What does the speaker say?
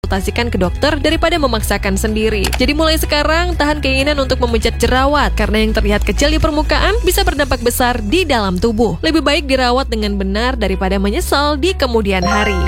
konsultasikan ke dokter daripada memaksakan sendiri. Jadi mulai sekarang, tahan keinginan untuk memecat jerawat, karena yang terlihat kecil di permukaan bisa berdampak besar di dalam tubuh. Lebih baik dirawat dengan benar daripada menyesal di kemudian hari.